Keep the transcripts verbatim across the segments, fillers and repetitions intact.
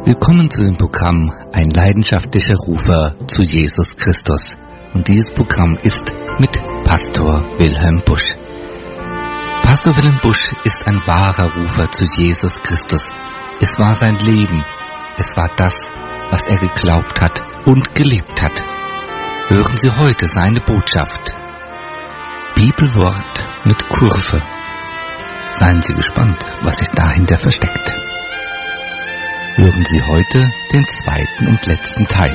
Willkommen zu dem Programm Ein leidenschaftlicher Rufer zu Jesus Christus. Und dieses Programm ist mit Pastor Wilhelm Busch. Pastor Wilhelm Busch ist ein wahrer Rufer zu Jesus Christus. Es war sein Leben. Es war das, was er geglaubt hat und gelebt hat. Hören Sie heute seine Botschaft. Bibelwort mit Kurve. Seien Sie gespannt, was sich dahinter versteckt. Hören Sie heute den zweiten und letzten Teil.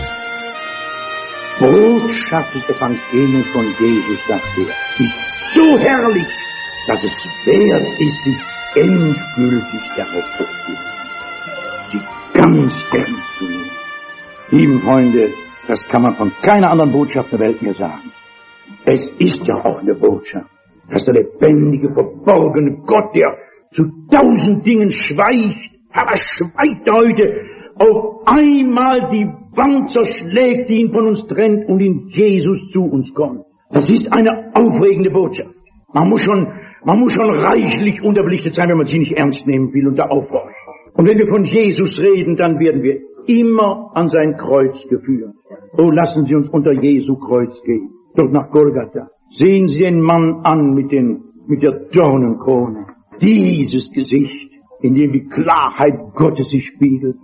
Botschaft des Evangeliums von Jesus, sagt er, ist so herrlich, dass es wert ist, sich endgültig darauf zu stützen. Sie ganz ernst zu nehmen. Lieben Freunde, das kann man von keiner anderen Botschaft der Welt mehr sagen. Es ist ja auch eine Botschaft, dass der lebendige, verborgene Gott, der zu tausend Dingen schweigt, aber schweigt heute, auf einmal die Wand zerschlägt, die ihn von uns trennt und in Jesus zu uns kommt. Das ist eine aufregende Botschaft. Man muss schon, man muss schon reichlich unterbelichtet sein, wenn man sie nicht ernst nehmen will und da aufhorcht. Und wenn wir von Jesus reden, dann werden wir immer an sein Kreuz geführt. Oh, lassen Sie uns unter Jesu Kreuz gehen, dort nach Golgatha. Sehen Sie den Mann an mit den, mit der Dornenkrone. Dieses Gesicht, in dem die Klarheit Gottes sich spiegelt,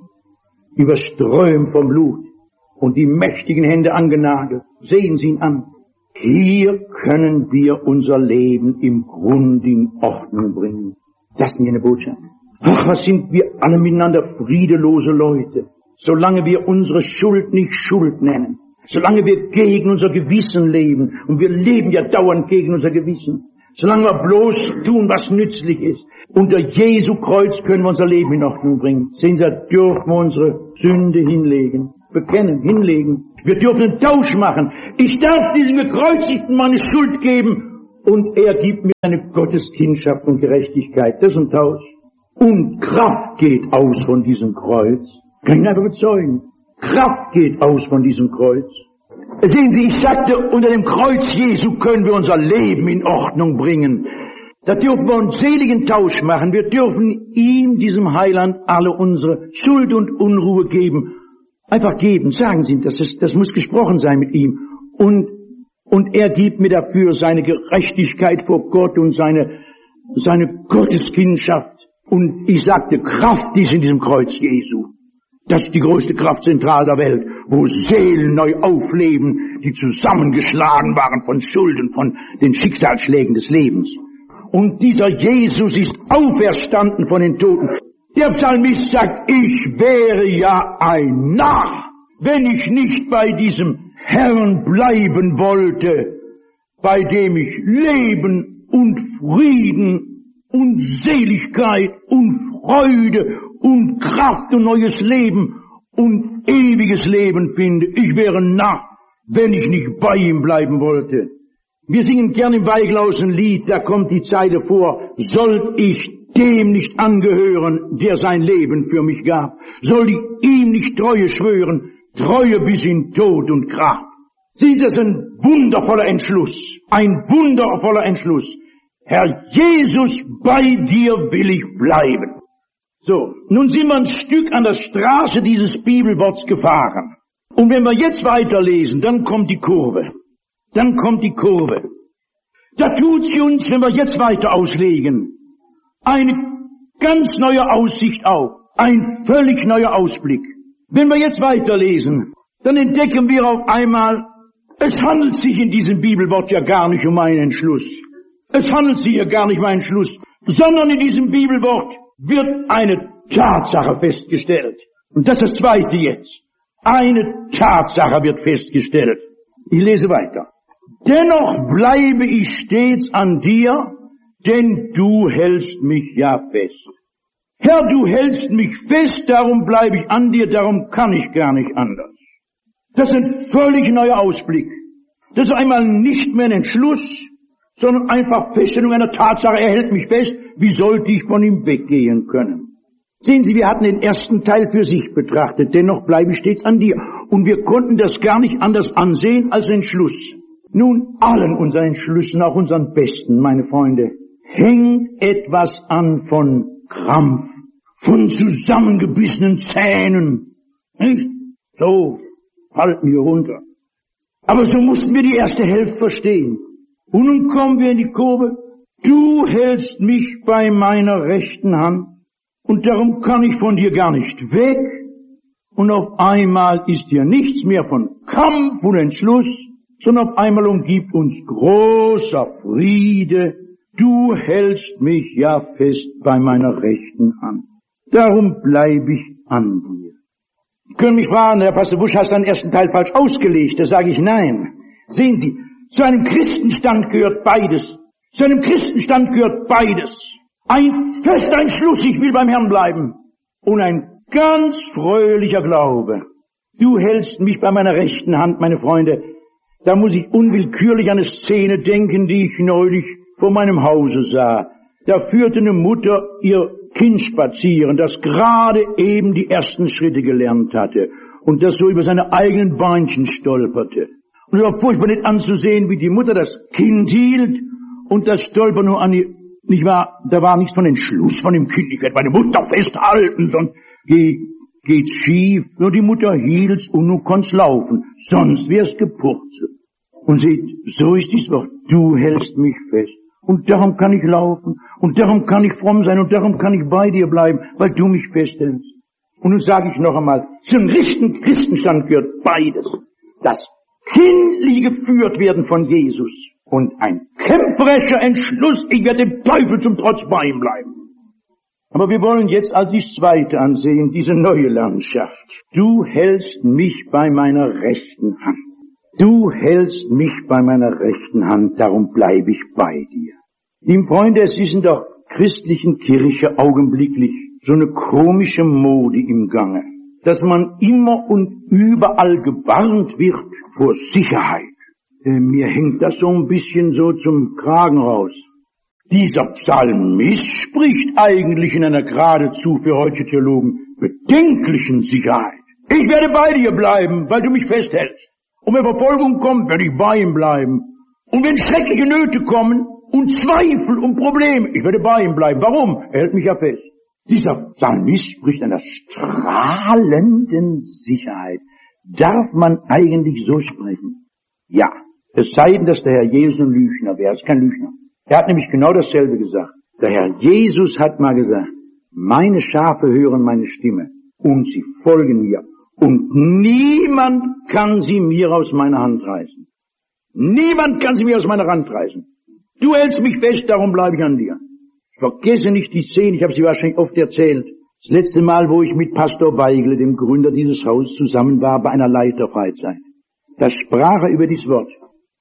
überströmt vom Blut und die mächtigen Hände angenagelt. Sehen Sie ihn an. Hier können wir unser Leben im Grund in Ordnung bringen. Das ist eine Botschaft. Ach, was sind wir alle miteinander friedelose Leute, solange wir unsere Schuld nicht Schuld nennen, solange wir gegen unser Gewissen leben, und wir leben ja dauernd gegen unser Gewissen, solange wir bloß tun, was nützlich ist. Unter Jesu Kreuz können wir unser Leben in Ordnung bringen. Sehen Sie, da dürfen wir unsere Sünde hinlegen, bekennen, hinlegen. Wir dürfen einen Tausch machen. Ich darf diesem Gekreuzigten meine Schuld geben und er gibt mir eine Gotteskindschaft und Gerechtigkeit. Das ist ein Tausch. Und Kraft geht aus von diesem Kreuz. Kann ich einfach bezeugen. Kraft geht aus von diesem Kreuz. Sehen Sie, ich sagte, unter dem Kreuz Jesu können wir unser Leben in Ordnung bringen. Da dürfen wir uns seligen Tausch machen. Wir dürfen ihm, diesem Heiland, alle unsere Schuld und Unruhe geben. Einfach geben, sagen Sie ihm, das, ist, das muss gesprochen sein mit ihm. Und, und er gibt mir dafür seine Gerechtigkeit vor Gott und seine, seine Gotteskindschaft. Und ich sagte, Kraft ist in diesem Kreuz Jesu. Das ist die größte Kraftzentrale der Welt, wo Seelen neu aufleben, die zusammengeschlagen waren von Schuld und von den Schicksalsschlägen des Lebens. Und dieser Jesus ist auferstanden von den Toten. Der Psalmist sagt, ich wäre ja ein Narr, wenn ich nicht bei diesem Herrn bleiben wollte, bei dem ich Leben und Frieden und Seligkeit und Freude und Kraft und neues Leben und ewiges Leben finde. Ich wäre Narr, wenn ich nicht bei ihm bleiben wollte. Wir singen gern im Weiglaus ein Lied, da kommt die Zeile vor, soll ich dem nicht angehören, der sein Leben für mich gab? Soll ich ihm nicht Treue schwören, Treue bis in Tod und Grab? Sehen Sie, das ist ein wundervoller Entschluss, ein wundervoller Entschluss. Herr Jesus, bei dir will ich bleiben. So, nun sind wir ein Stück an der Straße dieses Bibelworts gefahren. Und wenn wir jetzt weiterlesen, dann kommt die Kurve. Dann kommt die Kurve. Da tut sie uns, wenn wir jetzt weiter auslegen, eine ganz neue Aussicht auf, ein völlig neuer Ausblick. Wenn wir jetzt weiterlesen, dann entdecken wir auf einmal, es handelt sich in diesem Bibelwort ja gar nicht um einen Entschluss. Es handelt sich ja gar nicht um einen Entschluss, sondern in diesem Bibelwort wird eine Tatsache festgestellt. Und das ist das Zweite jetzt. Eine Tatsache wird festgestellt. Ich lese weiter. Dennoch bleibe ich stets an dir, denn du hältst mich ja fest. Herr, du hältst mich fest, darum bleibe ich an dir, darum kann ich gar nicht anders. Das ist ein völlig neuer Ausblick. Das ist einmal nicht mehr ein Entschluss, sondern einfach Feststellung einer Tatsache, er hält mich fest, wie sollte ich von ihm weggehen können? Sehen Sie, wir hatten den ersten Teil für sich betrachtet, dennoch bleibe ich stets an dir. Und wir konnten das gar nicht anders ansehen als Entschluss. Nun, allen unseren Entschlüssen, auch unseren besten, meine Freunde, hängt etwas an von Krampf, von zusammengebissenen Zähnen. Nicht? So halten wir runter. Aber so mussten wir die erste Hälfte verstehen. Und nun kommen wir in die Kurve. Du hältst mich bei meiner rechten Hand und darum kann ich von dir gar nicht weg. Und auf einmal ist hier nichts mehr von Kampf und Entschluss, sondern auf einmal umgibt uns großer Friede. Du hältst mich ja fest bei meiner rechten Hand. Darum bleibe ich an dir. Sie können mich fragen, Herr Pastor Busch, hast du den ersten Teil falsch ausgelegt? Da sage ich nein. Sehen Sie, zu einem Christenstand gehört beides. Zu einem Christenstand gehört beides. Ein fester Entschluss, ich will beim Herrn bleiben. Und ein ganz fröhlicher Glaube. Du hältst mich bei meiner rechten Hand, meine Freunde. Da muss ich unwillkürlich an eine Szene denken, die ich neulich vor meinem Hause sah. Da führte eine Mutter ihr Kind spazieren, das gerade eben die ersten Schritte gelernt hatte und das so über seine eigenen Beinchen stolperte. Und es war furchtbar nicht anzusehen, wie die Mutter das Kind hielt und das Stolpern nur an die, nicht wahr, da war nichts von Entschluss von dem Kind, ich werde meine Mutter festhalten, sondern geht, geht's schief, nur die Mutter hielt's und nun konnt's laufen, sonst wär's gepurzelt. Und seht, so ist dieses Wort, du hältst mich fest. Und darum kann ich laufen, und darum kann ich fromm sein, und darum kann ich bei dir bleiben, weil du mich festhältst. Und nun sage ich noch einmal, zum richtigen Christenstand gehört beides. Das kindliche Geführtwerden von Jesus und ein kämpferischer Entschluss, ich werde dem Teufel zum Trotz bei ihm bleiben. Aber wir wollen jetzt als das Zweite ansehen, diese neue Landschaft. Du hältst mich bei meiner rechten Hand. Du hältst mich bei meiner rechten Hand, darum bleibe ich bei dir. Liebe Freunde, es ist in der christlichen Kirche augenblicklich so eine komische Mode im Gange, dass man immer und überall gewarnt wird vor Sicherheit. Äh, mir hängt das so ein bisschen so zum Kragen raus. Dieser Psalmist spricht eigentlich in einer geradezu für heutige Theologen bedenklichen Sicherheit. Ich werde bei dir bleiben, weil du mich festhältst. Und wenn Verfolgung kommt, werde ich bei ihm bleiben. Und wenn schreckliche Nöte kommen und Zweifel und Probleme, ich werde bei ihm bleiben. Warum? Er hält mich ja fest. Dieser Psalmist spricht einer strahlenden Sicherheit. Darf man eigentlich so sprechen? Ja, es sei denn, dass der Herr Jesus ein Lügner wäre. Er ist kein Lügner. Er hat nämlich genau dasselbe gesagt. Der Herr Jesus hat mal gesagt, meine Schafe hören meine Stimme und sie folgen mir. Und niemand kann sie mir aus meiner Hand reißen. Niemand kann sie mir aus meiner Hand reißen. Du hältst mich fest, darum bleibe ich an dir. Ich vergesse nicht die Szene, ich habe sie wahrscheinlich oft erzählt. Das letzte Mal, wo ich mit Pastor Weigle, dem Gründer dieses Hauses, zusammen war bei einer Leiterfreizeit. Da sprach er über dieses Wort.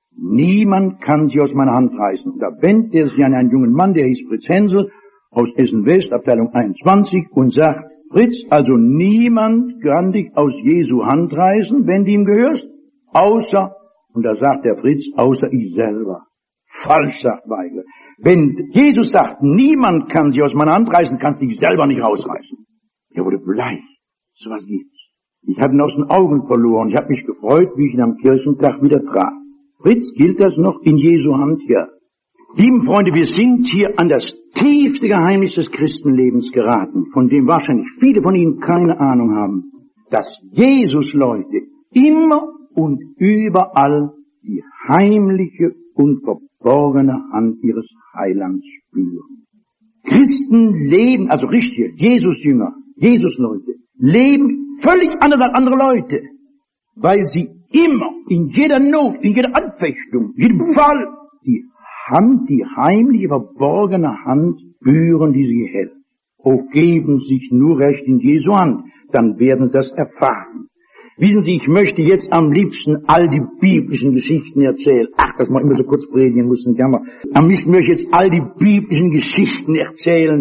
Niemand kann sie aus meiner Hand reißen. Da wendet er sich an einen jungen Mann, der hieß Fritz Hensel, aus Essen-West, Abteilung einundzwanzig, und sagt, Fritz, also niemand kann dich aus Jesu Hand reißen, wenn du ihm gehörst, außer, und da sagt der Fritz, außer ich selber. Falsch, sagt Weigel. Wenn Jesus sagt, niemand kann sich aus meiner Hand reißen, kannst du dich selber nicht rausreißen. Er wurde bleich. So was gibt's. Ich habe ihn aus den Augen verloren. Ich habe mich gefreut, wie ich ihn am Kirchentag wieder traf. Fritz, gilt das noch in Jesu Hand? Ja. Lieben Freunde, wir sind hier an das tiefste Geheimnis des Christenlebens geraten, von dem wahrscheinlich viele von Ihnen keine Ahnung haben, dass Jesus-Leute immer und überall die heimliche und verborgene Hand ihres Heilands spüren. Christen leben, also richtige Jesus-Jünger, Jesus-Leute, leben völlig anders als andere Leute, weil sie immer, in jeder Not, in jeder Anfechtung, in jedem Fall, die Hand, die heimliche, verborgene Hand spüren, die sie hält. Oh, geben sich nur recht in Jesu Hand, dann werden sie das erfahren. Wissen Sie, ich möchte jetzt am liebsten all die biblischen Geschichten erzählen. Ach, dass man immer so kurz predigen muss, nicht jammer. Am liebsten möchte ich jetzt all die biblischen Geschichten erzählen,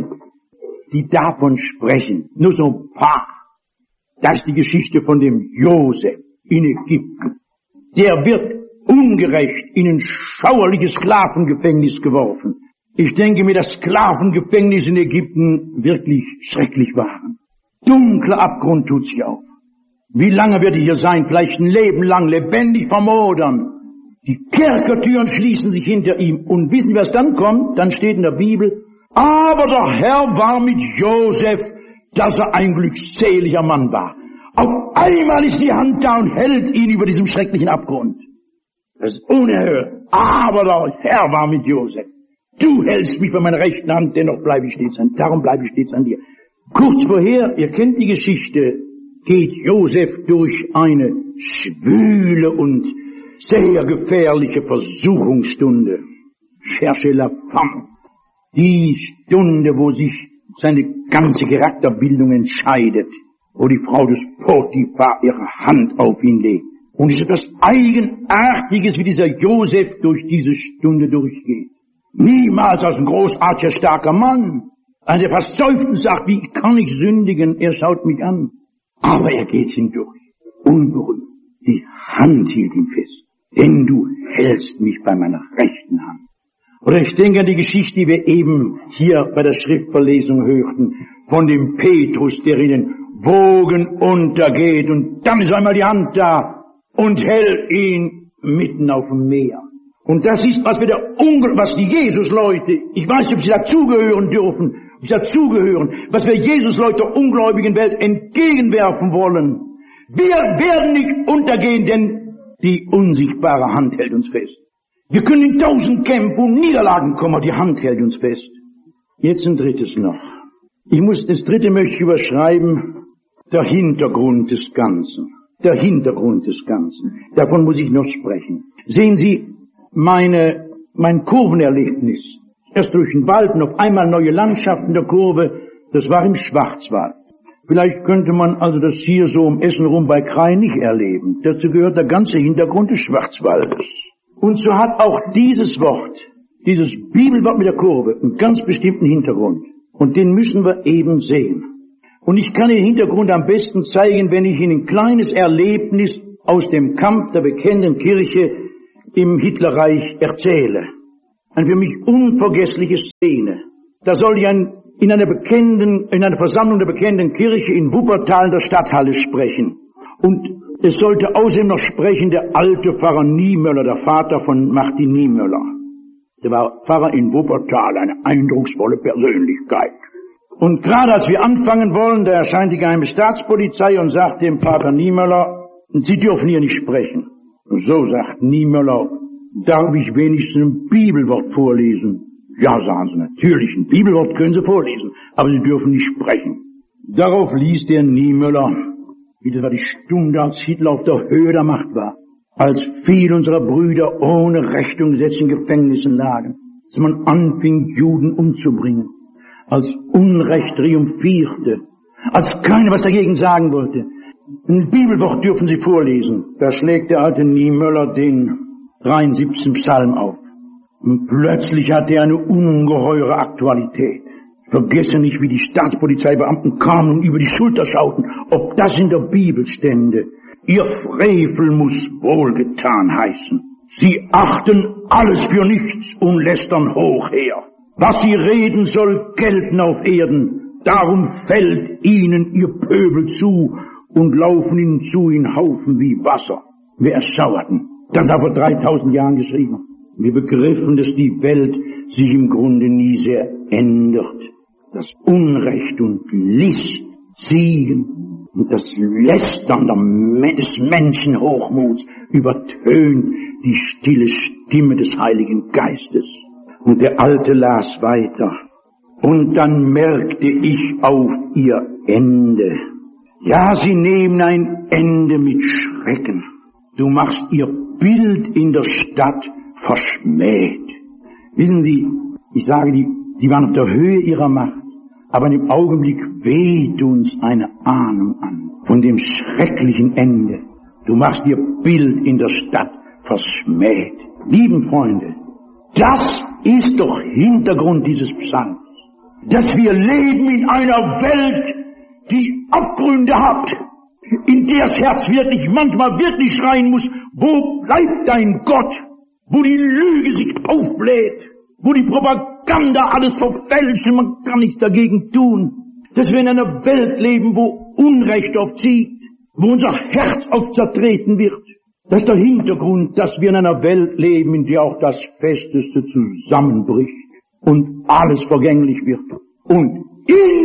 die davon sprechen. Nur so ein paar. Das ist die Geschichte von dem Josef in Ägypten. Der wird ungerecht in ein schauerliches Sklavengefängnis geworfen. Ich denke mir, dass Sklavengefängnisse in Ägypten wirklich schrecklich waren. Dunkler Abgrund tut sich auf. Wie lange wird er hier sein? Vielleicht ein Leben lang, lebendig vermodern. Die Kerkertüren schließen sich hinter ihm. Und wissen wir, was dann kommt? Dann steht in der Bibel, aber der Herr war mit Josef, dass er ein glückseliger Mann war. Auf einmal ist die Hand da und hält ihn über diesem schrecklichen Abgrund. Das ist unerhört. Aber der Herr war mit Josef. Du hältst mich bei meiner rechten Hand, dennoch bleibe ich stets an, darum bleibe ich stets an dir. Kurz vorher, ihr kennt die Geschichte, geht Josef durch eine schwüle und sehr gefährliche Versuchungsstunde. Cherchez la femme. Die Stunde, wo sich seine ganze Charakterbildung entscheidet, wo die Frau des Potiphar ihre Hand auf ihn legt. Und es ist etwas Eigenartiges, wie dieser Josef durch diese Stunde durchgeht. Niemals als ein großartiger, starker Mann. Einer, der fast seufzend sagt, wie kann ich sündigen? Er schaut mich an. Aber er geht hindurch. Unberührt. Die Hand hielt ihn fest. Denn du hältst mich bei meiner rechten Hand. Oder ich denke an die Geschichte, die wir eben hier bei der Schriftverlesung hörten, von dem Petrus, der in den Wogen untergeht. Und dann ist einmal die Hand da und hält ihn mitten auf dem Meer. Und das ist, was wir der Ungl- was die Jesus-Leute, ich weiß nicht, ob sie dazugehören dürfen, ob sie dazugehören, was wir Jesus-Leute der ungläubigen Welt entgegenwerfen wollen. Wir werden nicht untergehen, denn die unsichtbare Hand hält uns fest. Wir können in tausend Kämpfen und Niederlagen kommen, aber die Hand hält uns fest. Jetzt ein drittes noch. Ich muss, das dritte möchte ich überschreiben, der Hintergrund des Ganzen. Der Hintergrund des Ganzen. Davon muss ich noch sprechen. Sehen Sie, meine, mein Kurvenerlebnis, erst durch den Wald und auf einmal neue Landschaften der Kurve, das war im Schwarzwald. Vielleicht könnte man also das hier so um Essen rum bei Krain nicht erleben. Dazu gehört der ganze Hintergrund des Schwarzwaldes. Und so hat auch dieses Wort, dieses Bibelwort mit der Kurve, einen ganz bestimmten Hintergrund. Und den müssen wir eben sehen. Und ich kann den Hintergrund am besten zeigen, wenn ich Ihnen ein kleines Erlebnis aus dem Kampf der bekennenden Kirche im Hitlerreich erzähle. Eine für mich unvergessliche Szene. Da soll ich ein, in einer bekennenden, in einer Versammlung der bekennenden Kirche in Wuppertal in der Stadthalle sprechen. Und es sollte außerdem noch sprechen der alte Pfarrer Niemöller, der Vater von Martin Niemöller. Der war Pfarrer in Wuppertal, eine eindrucksvolle Persönlichkeit. Und gerade als wir anfangen wollen, da erscheint die geheime Staatspolizei und sagt dem Pater Niemöller, Sie dürfen hier nicht sprechen. Und so sagt Niemöller, darf ich wenigstens ein Bibelwort vorlesen? Ja, sagen Sie, natürlich, ein Bibelwort können Sie vorlesen, aber Sie dürfen nicht sprechen. Darauf ließ der Niemöller, wie das war die Stunde, als Hitler auf der Höhe der Macht war, als viele unserer Brüder ohne Recht und Gesetz in Gefängnissen lagen, als man anfing, Juden umzubringen, als Unrecht triumphierte, als keiner was dagegen sagen wollte. Ein Bibelwort dürfen Sie vorlesen. Da schlägt der alte Niemöller den dreiundsiebzigsten Psalm auf. Und plötzlich hat er eine ungeheure Aktualität. Ich vergesse nicht, wie die Staatspolizeibeamten kamen und über die Schulter schauten, ob das in der Bibel stände. Ihr Frevel muss wohlgetan heißen. Sie achten alles für nichts und lästern hoch her. Was sie reden, soll gelten auf Erden. Darum fällt ihnen ihr Pöbel zu und laufen ihnen zu in Haufen wie Wasser. Wir erschauerten. Das hat vor dreitausend Jahren geschrieben. Wir begriffen, dass die Welt sich im Grunde nie sehr ändert. Das Unrecht und List siegen und das Lästern des Menschenhochmuts übertönt die stille Stimme des Heiligen Geistes. Und der Alte las weiter. Und dann merkte ich auf ihr Ende. Ja, sie nehmen ein Ende mit Schrecken. Du machst ihr Bild in der Stadt verschmäht. Wissen Sie, ich sage, die, die waren auf der Höhe ihrer Macht, aber im Augenblick weht uns eine Ahnung an von dem schrecklichen Ende. Du machst ihr Bild in der Stadt verschmäht. Lieben Freunde, das ist doch Hintergrund dieses Psalms, dass wir leben in einer Welt, die Abgründe hat, in der das Herz wirklich manchmal wirklich schreien muss, wo bleibt dein Gott? Wo die Lüge sich aufbläht, wo die Propaganda alles verfälscht und man kann nichts dagegen tun. Dass wir in einer Welt leben, wo Unrecht oft siegt, wo unser Herz oft zertreten wird. Das ist der Hintergrund, dass wir in einer Welt leben, in der auch das Festeste zusammenbricht und alles vergänglich wird. Und in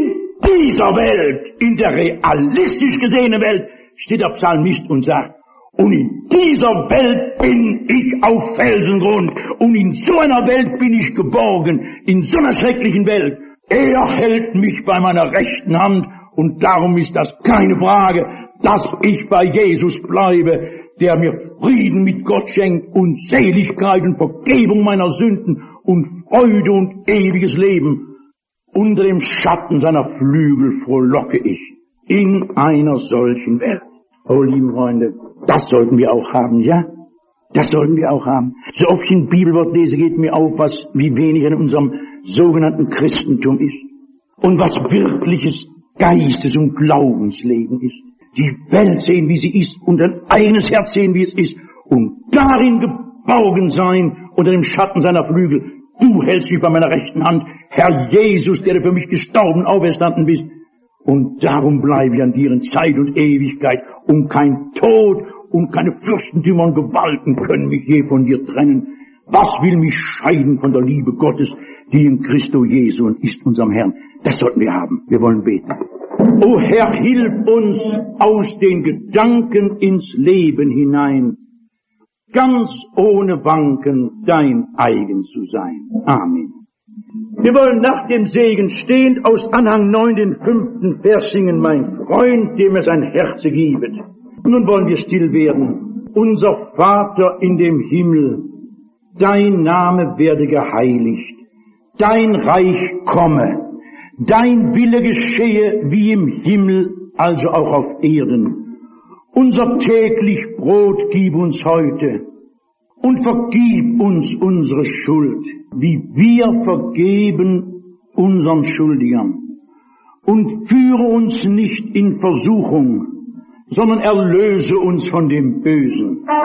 dieser Welt, in der realistisch gesehenen Welt, steht der Psalmist und sagt, und in dieser Welt bin ich auf Felsengrund, und in so einer Welt bin ich geborgen, in so einer schrecklichen Welt. Er hält mich bei meiner rechten Hand, und darum ist das keine Frage, dass ich bei Jesus bleibe, der mir Frieden mit Gott schenkt und Seligkeit und Vergebung meiner Sünden und Freude und ewiges Leben. Unter dem Schatten seiner Flügel frohlocke ich in einer solchen Welt. Oh, lieben Freunde, das sollten wir auch haben, ja? Das sollten wir auch haben. So oft ich ein Bibelwort lese, geht mir auf, was, wie wenig in unserem sogenannten Christentum ist. Und was wirkliches Geistes- und Glaubensleben ist. Die Welt sehen, wie sie ist, und ein eigenes Herz sehen, wie es ist, und darin geborgen sein, unter dem Schatten seiner Flügel. Du hältst mich bei meiner rechten Hand, Herr Jesus, der du für mich gestorben, auferstanden bist. Und darum bleibe ich an dir in Zeit und Ewigkeit, und kein Tod und keine Fürstentümer und Gewalten können mich je von dir trennen. Was will mich scheiden von der Liebe Gottes, die in Christo Jesu und ist unserem Herrn? Das sollten wir haben. Wir wollen beten. O Herr, hilf uns aus den Gedanken ins Leben hinein, ganz ohne Wanken dein eigen zu sein. Amen. Wir wollen nach dem Segen stehend aus Anhang neun den fünften Vers singen, mein Freund, dem es ein Herze gibet. Nun wollen wir still werden. Unser Vater in dem Himmel, dein Name werde geheiligt, dein Reich komme, dein Wille geschehe wie im Himmel, also auch auf Erden. Unser täglich Brot gib uns heute und vergib uns unsere Schuld, wie wir vergeben unseren Schuldigern. Und führe uns nicht in Versuchung, sondern erlöse uns von dem Bösen.